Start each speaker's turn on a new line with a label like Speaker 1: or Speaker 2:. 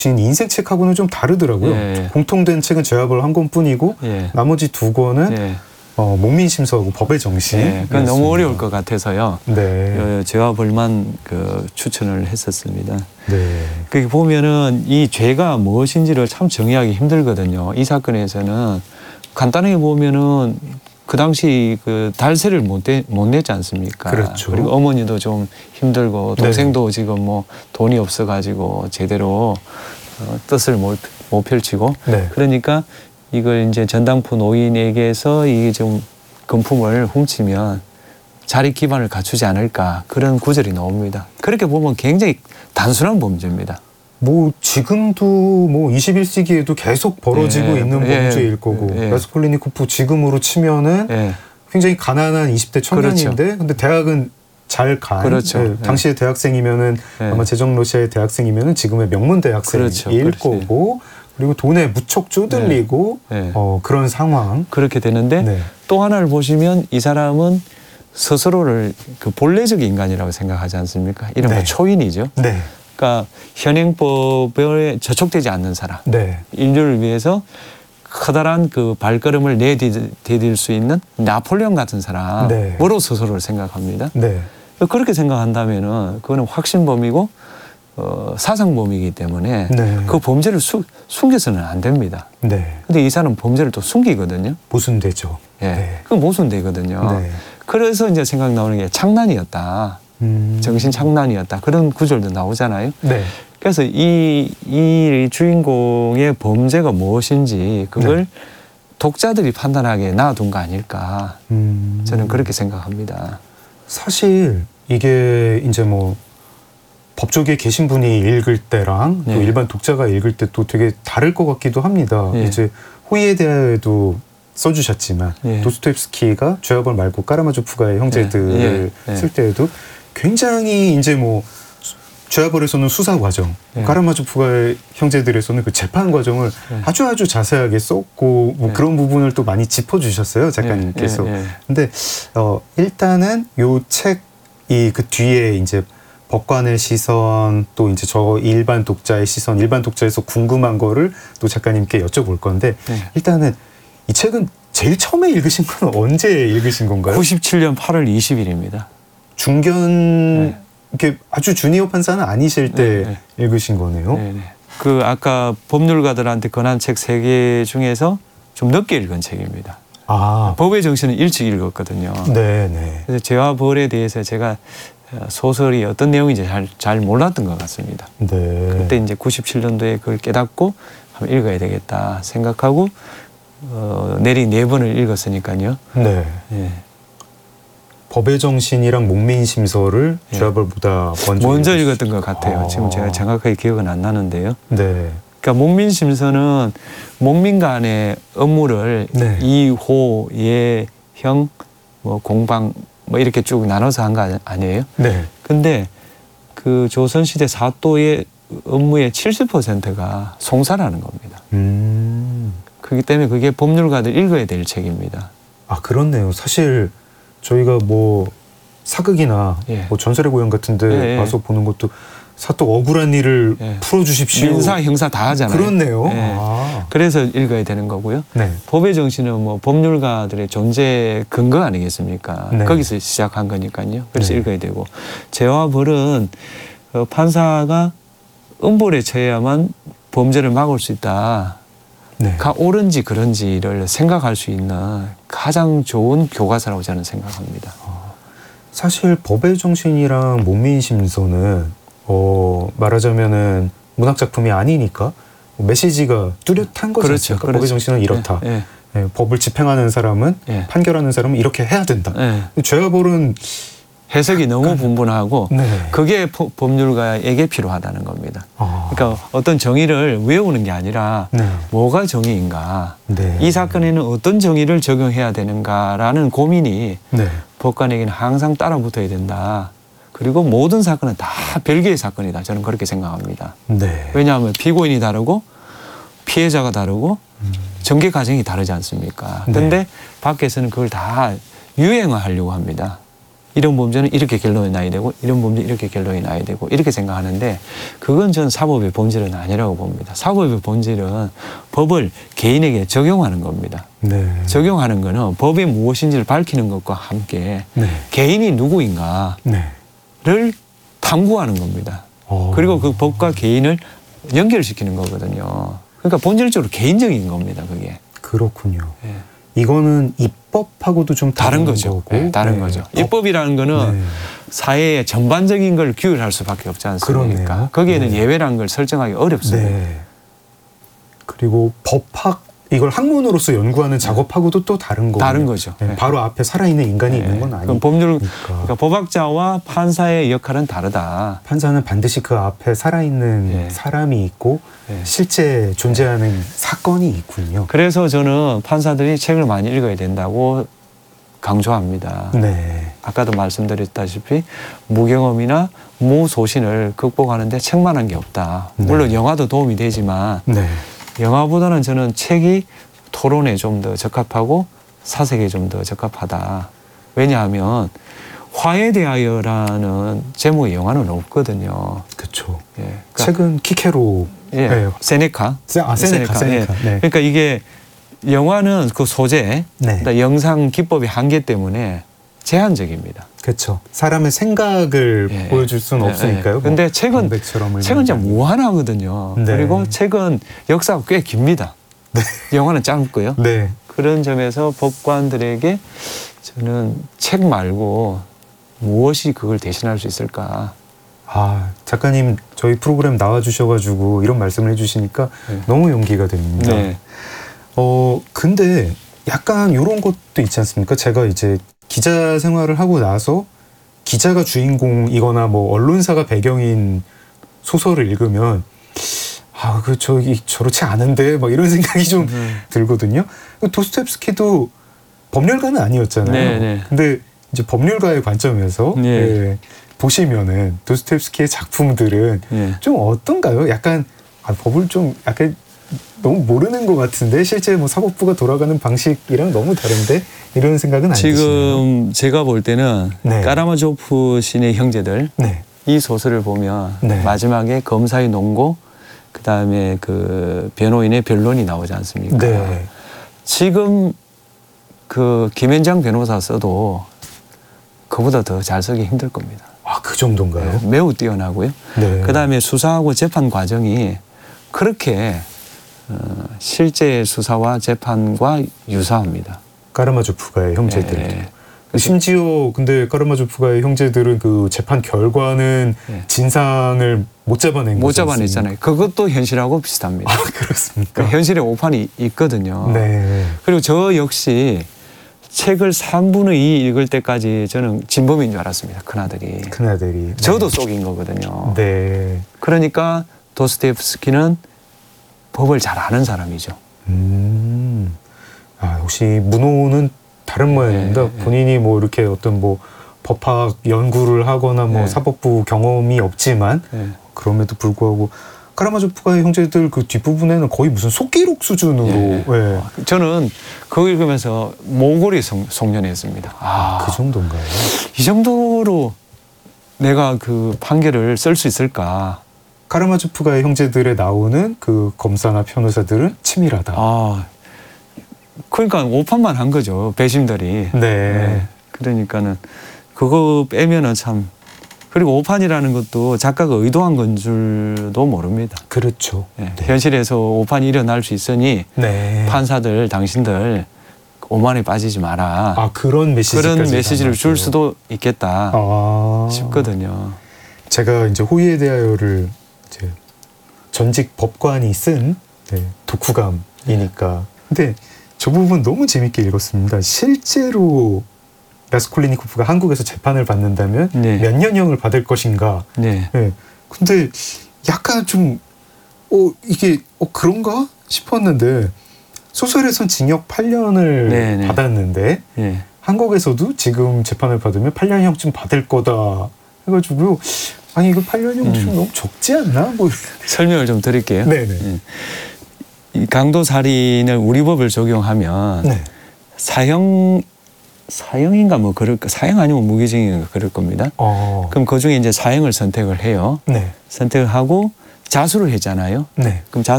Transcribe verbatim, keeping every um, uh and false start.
Speaker 1: 인생 책하고는 좀 다르더라고요.
Speaker 2: 예.
Speaker 1: 공통된 책은 제와벌 한 권뿐이고
Speaker 2: 예.
Speaker 1: 나머지 두 권은
Speaker 2: 예.
Speaker 1: 어, 목민심서하고 법의 정신.
Speaker 2: 예. 그건 너무 어려울 것 같아서요.
Speaker 1: 네.
Speaker 2: 어, 제와벌만 그 추천을 했었습니다.
Speaker 1: 네.
Speaker 2: 그게 보면은 이 죄가 무엇인지를 참 정의하기 힘들거든요. 이 사건에서는 간단하게 보면은 그 당시 그 달세를 못, 내, 못 냈지 않습니까?
Speaker 1: 그렇죠.
Speaker 2: 그리고 어머니도 좀 힘들고 동생도 네. 지금 뭐 돈이 없어가지고 제대로 어, 뜻을 못, 못 펼치고
Speaker 1: 네.
Speaker 2: 그러니까 이걸 이제 전당포 노인에게서 이게 좀 금품을 훔치면 자리 기반을 갖추지 않을까 그런 구절이 나옵니다. 그렇게 보면 굉장히 단순한 범죄입니다.
Speaker 1: 뭐 지금도 뭐 이십일 세기에도 계속 벌어지고
Speaker 2: 예,
Speaker 1: 있는
Speaker 2: 예,
Speaker 1: 범죄일 거고
Speaker 2: 예.
Speaker 1: 라스콜리니코프 지금으로 치면은
Speaker 2: 예.
Speaker 1: 굉장히 가난한 이십 대 청년인데
Speaker 2: 그렇죠.
Speaker 1: 근데 대학은 잘 간.
Speaker 2: 그렇죠.
Speaker 1: 예,
Speaker 2: 예.
Speaker 1: 당시에 대학생이면은
Speaker 2: 예.
Speaker 1: 아마 제정 러시아의 대학생이면은 지금의 명문 대학생일
Speaker 2: 그렇죠.
Speaker 1: 거고 그리고 돈에 무척 쪼들리고
Speaker 2: 예. 예.
Speaker 1: 어, 그런 상황.
Speaker 2: 그렇게 되는데
Speaker 1: 네.
Speaker 2: 또 하나를 보시면 이 사람은 스스로를 그 본래적 인간이라고 생각하지 않습니까? 이른바
Speaker 1: 네.
Speaker 2: 초인이죠.
Speaker 1: 네.
Speaker 2: 그러니까 현행법에 저촉되지 않는 사람,
Speaker 1: 네.
Speaker 2: 인류를 위해서 커다란 그 발걸음을 내디딜 수 있는 나폴레옹 같은 사람으로
Speaker 1: 네.
Speaker 2: 스스로를 생각합니다.
Speaker 1: 네.
Speaker 2: 그렇게 생각한다면은 그거는 확신범이고 어, 사상범이기 때문에
Speaker 1: 네.
Speaker 2: 그 범죄를 수, 숨겨서는 안 됩니다.
Speaker 1: 네.
Speaker 2: 근데 이 사람은 범죄를 또 숨기거든요.
Speaker 1: 모순되죠.
Speaker 2: 예,
Speaker 1: 네.
Speaker 2: 그건 모순되거든요.
Speaker 1: 네.
Speaker 2: 그래서 이제 생각 나오는 게 창난이었다.
Speaker 1: 음.
Speaker 2: 정신 창난이었다. 그런 구절도 나오잖아요.
Speaker 1: 네.
Speaker 2: 그래서 이, 이 주인공의 범죄가 무엇인지 그걸
Speaker 1: 네.
Speaker 2: 독자들이 판단하게 놔둔 거 아닐까.
Speaker 1: 음.
Speaker 2: 저는 그렇게 생각합니다.
Speaker 1: 사실 이게 이제 뭐 법조계에 계신 분이 읽을 때랑
Speaker 2: 네.
Speaker 1: 또 일반 독자가 읽을 때 또 되게 다를 것 같기도 합니다.
Speaker 2: 네.
Speaker 1: 이제 호의에 대해도 써주셨지만
Speaker 2: 네.
Speaker 1: 도스토옙스키가 죄와벌 말고 까라마조프가의 형제들을
Speaker 2: 네. 네.
Speaker 1: 쓸 때에도 굉장히 이제 뭐 죄와벌에서는 수사 과정,
Speaker 2: 네.
Speaker 1: 까라마조프가의 형제들에서는 그 재판 과정을
Speaker 2: 네.
Speaker 1: 아주 아주 자세하게 썼고 뭐
Speaker 2: 네.
Speaker 1: 그런 부분을 또 많이 짚어주셨어요 작가님께서.
Speaker 2: 네. 네. 네.
Speaker 1: 근데 어 일단은 요 책이 그 뒤에 이제 법관의 시선 또 이제 저 일반 독자의 시선, 일반 독자에서 궁금한 거를 또 작가님께 여쭤볼 건데
Speaker 2: 네.
Speaker 1: 일단은 이 책은 제일 처음에 읽으신 건 언제 읽으신 건가요?
Speaker 2: 구십칠 년 팔월 이십일입니다.
Speaker 1: 중견
Speaker 2: 네.
Speaker 1: 이렇게 아주 주니어 판사는 아니실 때
Speaker 2: 네, 네.
Speaker 1: 읽으신 거네요.
Speaker 2: 네, 네. 그 아까 법률가들한테 권한 책 세 개 중에서 좀 늦게 읽은 책입니다.
Speaker 1: 아,
Speaker 2: 법의 정신은 일찍 읽었거든요.
Speaker 1: 네, 네.
Speaker 2: 그래서 죄와 벌에 대해서 제가 소설이 어떤 내용인지 잘, 잘 몰랐던 것 같습니다.
Speaker 1: 네.
Speaker 2: 그때 이제 구십칠 년도에 그걸 깨닫고 한번 읽어야 되겠다 생각하고 어, 내리 네 번을 읽었으니까요.
Speaker 1: 네.
Speaker 2: 예.
Speaker 1: 법의 정신이랑 목민심서를
Speaker 2: 예.
Speaker 1: 죄와벌보다 먼저,
Speaker 2: 먼저
Speaker 1: 읽으시-
Speaker 2: 읽었던 것 같아요.
Speaker 1: 아.
Speaker 2: 지금 제가 정확하게 기억은 안 나는데요.
Speaker 1: 네.
Speaker 2: 그러니까 목민심서는 목민 간의 업무를
Speaker 1: 네.
Speaker 2: 이호, 예, 형, 뭐 공방 뭐 이렇게 쭉 나눠서 한 거 아니에요?
Speaker 1: 네.
Speaker 2: 근데 그 조선시대 사또의 업무의 칠십 퍼센트가 송사라는 겁니다.
Speaker 1: 음.
Speaker 2: 그렇기 때문에 그게 법률가들 읽어야 될 책입니다.
Speaker 1: 아, 그렇네요. 사실 저희가 뭐 사극이나
Speaker 2: 예.
Speaker 1: 뭐 전설의 고향 같은데
Speaker 2: 예, 예.
Speaker 1: 와서 보는 것도 사또 억울한 일을
Speaker 2: 예.
Speaker 1: 풀어주십시오.
Speaker 2: 민사, 형사 다 하잖아요.
Speaker 1: 그렇네요.
Speaker 2: 예.
Speaker 1: 아.
Speaker 2: 그래서 읽어야 되는 거고요.
Speaker 1: 네.
Speaker 2: 법의 정신은 뭐 법률가들의 존재 근거 아니겠습니까?
Speaker 1: 네.
Speaker 2: 거기서 시작한 거니까요. 그래서
Speaker 1: 네.
Speaker 2: 읽어야 되고 죄와 벌은 어, 판사가 음벌에 처해야만 범죄를 막을 수 있다.
Speaker 1: 네.
Speaker 2: 가 옳은지 그런지를 생각할 수 있는 가장 좋은 교과서라고 저는 생각합니다.
Speaker 1: 사실 법의 정신이랑 목민심서는 어, 말하자면은 문학 작품이 아니니까 메시지가 뚜렷한 거죠.
Speaker 2: 그렇죠.
Speaker 1: 법의
Speaker 2: 그렇죠.
Speaker 1: 정신은 이렇다.
Speaker 2: 예,
Speaker 1: 예, 법을 집행하는 사람은
Speaker 2: 예.
Speaker 1: 판결하는 사람은 이렇게 해야 된다.
Speaker 2: 예.
Speaker 1: 죄와벌은
Speaker 2: 해석이 너무 분분하고
Speaker 1: 네.
Speaker 2: 그게 법- 법률가에게 필요하다는 겁니다.
Speaker 1: 아.
Speaker 2: 그러니까 어떤 정의를 외우는 게 아니라
Speaker 1: 네.
Speaker 2: 뭐가 정의인가,
Speaker 1: 네.
Speaker 2: 이 사건에는 어떤 정의를 적용해야 되는가라는 고민이
Speaker 1: 네.
Speaker 2: 법관에게는 항상 따라붙어야 된다. 그리고 모든 사건은 다 별개의 사건이다. 저는 그렇게 생각합니다.
Speaker 1: 네.
Speaker 2: 왜냐하면 피고인이 다르고 피해자가 다르고 전개 과정이 다르지 않습니까?
Speaker 1: 네.
Speaker 2: 그런데 밖에서는 그걸 다 유행화하려고 합니다. 이런 범죄는 이렇게 결론이 나야 되고 이런 범죄는 이렇게 결론이 나야 되고 이렇게 생각하는데 그건 전 사법의 본질은 아니라고 봅니다. 사법의 본질은 법을 개인에게 적용하는 겁니다.
Speaker 1: 네.
Speaker 2: 적용하는 거는 법이 무엇인지를 밝히는 것과 함께
Speaker 1: 네.
Speaker 2: 개인이 누구인가를
Speaker 1: 네.
Speaker 2: 탐구하는 겁니다.
Speaker 1: 어.
Speaker 2: 그리고 그 법과 개인을 연결시키는 거거든요. 그러니까 본질적으로 개인적인 겁니다. 그게.
Speaker 1: 그렇군요.
Speaker 2: 예.
Speaker 1: 이거는 입법하고도 좀 다른,
Speaker 2: 다른 거죠.
Speaker 1: 거고.
Speaker 2: 네, 다른
Speaker 1: 네.
Speaker 2: 거죠.
Speaker 1: 법-
Speaker 2: 입법이라는 거는
Speaker 1: 네.
Speaker 2: 사회의 전반적인 걸 규율할 수밖에 없지 않습니까?
Speaker 1: 그러네요.
Speaker 2: 거기에는
Speaker 1: 네.
Speaker 2: 예외라는 걸 설정하기 어렵습니다.
Speaker 1: 네. 그리고 법학 이걸 학문으로서 연구하는 작업하고도 또 다른 거고.
Speaker 2: 다른 거죠.
Speaker 1: 네,
Speaker 2: 네.
Speaker 1: 바로 앞에 살아있는 인간이
Speaker 2: 네.
Speaker 1: 있는 건
Speaker 2: 그럼
Speaker 1: 아니니까.
Speaker 2: 법률 그러니까 법학자와 판사의 역할은 다르다.
Speaker 1: 판사는 반드시 그 앞에 살아있는
Speaker 2: 네.
Speaker 1: 사람이 있고
Speaker 2: 네.
Speaker 1: 실제 존재하는 사건이 있군요.
Speaker 2: 그래서 저는 판사들이 책을 많이 읽어야 된다고 강조합니다.
Speaker 1: 네.
Speaker 2: 아까도 말씀드렸다시피 무경험이나 무소신을 극복하는데 책만한 게 없다.
Speaker 1: 네.
Speaker 2: 물론 영화도 도움이 되지만
Speaker 1: 네.
Speaker 2: 영화보다는 저는 책이 토론에 좀 더 적합하고 사색에 좀 더 적합하다. 왜냐하면 화에 대하여라는 제목의 영화는 없거든요.
Speaker 1: 그렇죠.
Speaker 2: 예. 그러니까
Speaker 1: 책은 키케로.
Speaker 2: 예.
Speaker 1: 네.
Speaker 2: 세네카.
Speaker 1: 세- 아, 세네카, 세네카.
Speaker 2: 예.
Speaker 1: 네.
Speaker 2: 그러니까 이게 영화는 그 소재,
Speaker 1: 네.
Speaker 2: 그러니까 영상 기법의 한계 때문에 제한적입니다.
Speaker 1: 그렇죠. 사람의 생각을
Speaker 2: 예.
Speaker 1: 보여줄 수는
Speaker 2: 예,
Speaker 1: 없으니까요.
Speaker 2: 예. 근데
Speaker 1: 뭐
Speaker 2: 책은
Speaker 1: 강백처럼
Speaker 2: 책은 진짜
Speaker 1: 읽는
Speaker 2: 무한하거든요.
Speaker 1: 네.
Speaker 2: 그리고 책은 역사가 꽤 깁니다. 영화는 짧고요.
Speaker 1: 네.
Speaker 2: 그런 점에서 법관들에게 저는 책 말고 무엇이 그걸 대신할 수 있을까?
Speaker 1: 아, 작가님 저희 프로그램 나와주셔가지고 이런 말씀을 해주시니까
Speaker 2: 네.
Speaker 1: 너무 용기가 됩니다.
Speaker 2: 네.
Speaker 1: 어, 근데 약간 이런 것도 있지 않습니까? 제가 이제 기자 생활을 하고 나서 기자가 주인공이거나 뭐 언론사가 배경인 소설을 읽으면 아, 그 저기 저렇지 않은데 막 이런 생각이 좀
Speaker 2: 음.
Speaker 1: 들거든요. 도스토옙스키도 법률가는 아니었잖아요.
Speaker 2: 네, 네.
Speaker 1: 근데 이제 법률가의 관점에서
Speaker 2: 네.
Speaker 1: 예, 보시면은 도스토옙스키의 작품들은
Speaker 2: 예.
Speaker 1: 좀 어떤가요? 약간 아, 법을 좀 약간 너무 모르는 것 같은데 실제 뭐 사법부가 돌아가는 방식이랑 너무 다른데 이런 생각은 안 드시나요?
Speaker 2: 지금 제가 볼 때는
Speaker 1: 네.
Speaker 2: 까라마조프 신의 형제들
Speaker 1: 네,
Speaker 2: 이 소설을 보면
Speaker 1: 네.
Speaker 2: 마지막에 검사의 논고 그 다음에 그 변호인의 변론이 나오지 않습니까?
Speaker 1: 네,
Speaker 2: 지금 그 김현장 변호사 써도 그보다 더 잘 쓰기 힘들 겁니다.
Speaker 1: 아, 그 정도인가요?
Speaker 2: 네, 매우 뛰어나고요.
Speaker 1: 네.
Speaker 2: 그 다음에 수사하고 재판 과정이 그렇게 어, 실제 수사와 재판과 유사합니다.
Speaker 1: 까라마조프가의 형제들.
Speaker 2: 네.
Speaker 1: 심지어 근데 까라마조프가의 형제들은 그 재판 결과는
Speaker 2: 네.
Speaker 1: 진상을 못 잡아낸
Speaker 2: 못
Speaker 1: 거지
Speaker 2: 잡아냈잖아요. 그것도 현실하고 비슷합니다.
Speaker 1: 아, 그렇습니까?
Speaker 2: 그러니까 현실에 오판이 있거든요.
Speaker 1: 네.
Speaker 2: 그리고 저 역시 책을 삼분의 이 읽을 때까지 저는 진범인 줄 알았습니다. 큰아들이.
Speaker 1: 큰아들이.
Speaker 2: 저도 속인 거거든요.
Speaker 1: 네.
Speaker 2: 그러니까 도스토옙스키는 법을 잘 아는 사람이죠.
Speaker 1: 음. 아, 역시 문호는 다른 모양입니다.
Speaker 2: 네, 네.
Speaker 1: 본인이 뭐 이렇게 어떤 뭐 법학 연구를 하거나 뭐
Speaker 2: 네.
Speaker 1: 사법부 경험이 없지만
Speaker 2: 네.
Speaker 1: 그럼에도 불구하고 까라마조프가의 형제들 그 뒷부분에는 거의 무슨 속기록 수준으로
Speaker 2: 네.
Speaker 1: 예.
Speaker 2: 저는 그거 읽으면서 몽골이 송, 송년했습니다. 아,
Speaker 1: 그 정도인가요?
Speaker 2: 이 정도로 내가 그 판결을 쓸 수 있을까?
Speaker 1: 까라마조프가의 형제들에 나오는 그 검사나 변호사들은 치밀하다.
Speaker 2: 아, 그러니까 오판만 한 거죠. 배심들이.
Speaker 1: 네.
Speaker 2: 네. 그러니까는 그거 빼면은 참 그리고 오판이라는 것도 작가가 의도한 건 줄도 모릅니다.
Speaker 1: 그렇죠.
Speaker 2: 네.
Speaker 1: 네.
Speaker 2: 현실에서 오판이 일어날 수 있으니
Speaker 1: 네.
Speaker 2: 판사들 당신들 오만에 빠지지 마라.
Speaker 1: 아, 그런 메시지까지
Speaker 2: 그런 메시지를 줄
Speaker 1: 담았어요.
Speaker 2: 수도 있겠다
Speaker 1: 아.
Speaker 2: 싶거든요.
Speaker 1: 제가 이제 호의에 대하여를 이제 전직 법관이 쓴 네, 독후감이니까. 근데 저 부분 너무 재밌게 읽었습니다. 실제로 라스콜리니코프가 한국에서 재판을 받는다면
Speaker 2: 네.
Speaker 1: 몇 년형을 받을 것인가.
Speaker 2: 네.
Speaker 1: 네. 근데 약간 좀 어, 이게 어, 그런가 싶었는데 소설에선 징역 팔 년을
Speaker 2: 네, 네.
Speaker 1: 받았는데
Speaker 2: 네.
Speaker 1: 한국에서도 지금 재판을 받으면 팔 년형쯤 받을 거다 해가지고요. 아니 이거 팔 년형 좀
Speaker 2: 음.
Speaker 1: 너무 적지 않나? 뭐
Speaker 2: 설명을 좀 드릴게요.
Speaker 1: 네네.
Speaker 2: 예. 이 강도 살인을 우리 법을 적용하면
Speaker 1: 네.
Speaker 2: 사형 사형인가 뭐 그럴 거 사형 아니면 무기징역인가 그럴 겁니다.
Speaker 1: 어.
Speaker 2: 그럼 그 중에 이제 사형을 선택을 해요.
Speaker 1: 네.
Speaker 2: 선택을 하고 자수를 했잖아요.
Speaker 1: 네.
Speaker 2: 그럼 자